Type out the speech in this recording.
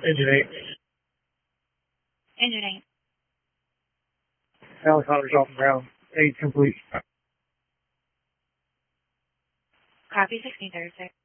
Engine 8. Engine 8. Helicopter's off the ground. 8 complete. Copy 1636.